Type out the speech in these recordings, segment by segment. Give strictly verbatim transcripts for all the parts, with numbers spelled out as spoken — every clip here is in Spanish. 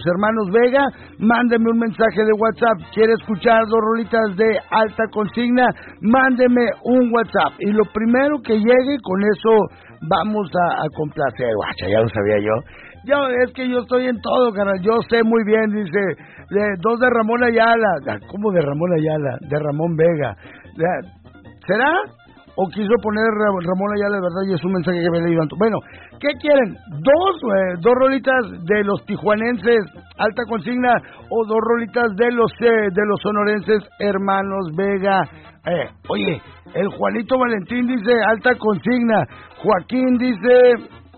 Hermanos Vega, mándeme un mensaje de WhatsApp. ¿Quiere escuchar dos rolitas de alta consigna? Mándeme un WhatsApp. Y lo primero que llegue, con eso vamos a, a complacer. Guacha, ya lo sabía yo. Yo, es que yo estoy en todo, carnal. Yo sé muy bien, dice, de, dos de Ramón Ayala. ¿Cómo de Ramón Ayala? De Ramón Vega. De, ¿será? ¿O quiso poner Ramón Ayala de verdad y es un mensaje que me he leído? Bueno, ¿qué quieren? ¿Dos, eh, dos rolitas de los tijuanenses, alta consigna, o dos rolitas de los eh, de los sonorenses, Hermanos Vega? Eh, oye, el Juanito Valentín dice alta consigna, Joaquín dice...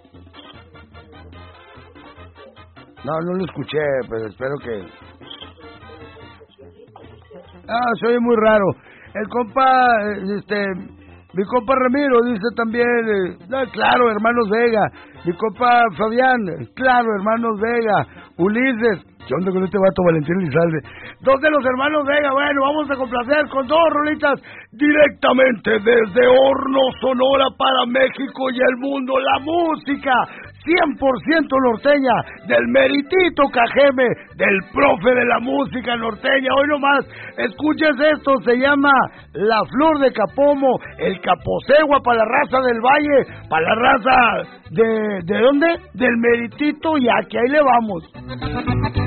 No, no lo escuché, pero espero que... Ah, se oye muy raro. El compa, este... Mi compa Ramiro dice también, eh, ah, claro, Hermanos Vega. Mi compa Fabián, claro, Hermanos Vega. Ulises, ¿qué onda con este vato Valentín Elizalde? Dos de los Hermanos Vega. Bueno, vamos a complacer con dos rolitas directamente desde Horno, Sonora, para México y el mundo. La música cien por ciento norteña del meritito Cajeme, del profe de la música norteña. Hoy nomás, escuches esto, se llama La Flor de Capomo, el Caposegua para la raza del Valle, para la raza de... ¿de dónde? Del meritito, y aquí ahí le vamos.